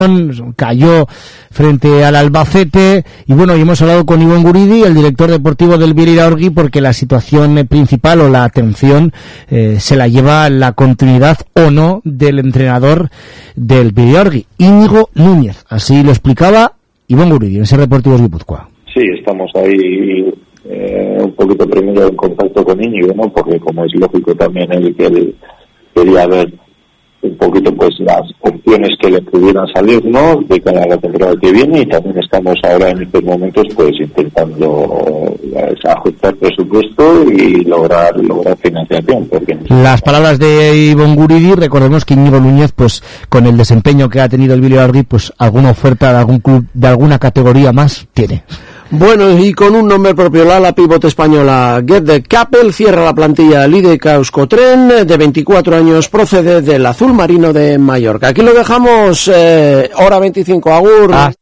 cayó frente al Albacete y bueno, y hemos hablado con Ibon Guridi, el director deportivo del Biraorgi, porque la situación principal o la atención se la lleva la continuidad o no del entrenador del Biraorgi, Íñigo Núñez. Así lo explicaba Ibon Guridi en Ser Deportivos Guipúzcoa. Sí, estamos ahí un poquito primero en contacto con Íñigo, ¿no? Porque como es lógico también él quería ver un poquito pues las opciones que le pudieran salir, ¿no?, de cara a la temporada que viene, y también estamos ahora en estos momentos pues intentando ajustar presupuesto y lograr financiación. Porque las palabras de Ibon Guridi, recordemos que Íñigo Núñez, pues con el desempeño que ha tenido el Biraorgi, pues alguna oferta de algún club de alguna categoría más tiene. Bueno, y con un nombre propio, la pivote española Gerd Kappel cierra la plantilla LIDEC Euskotren, de 24 años, procede del azul marino de Mallorca. Aquí lo dejamos, hora 25, agur.